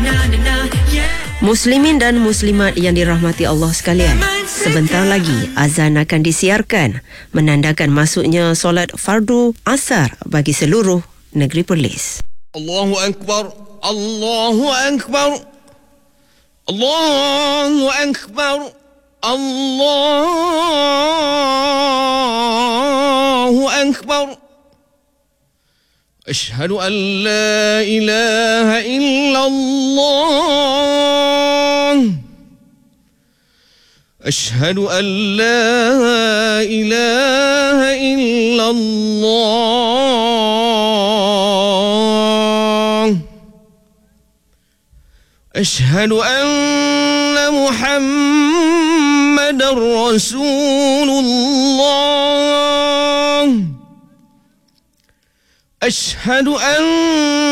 Muslimin dan muslimat yang dirahmati Allah sekalian, sebentar lagi azan akan disiarkan menandakan masuknya solat fardu asar bagi seluruh negeri Perlis. Allahu Akbar, Allahu Akbar, Allahu Akbar, Allahu Akbar. Ashhadu an la ilaha illallah. Ashhadu an la ilaha illallah. Ashhadu anna Muhammadar Rasulullah. أشهد أن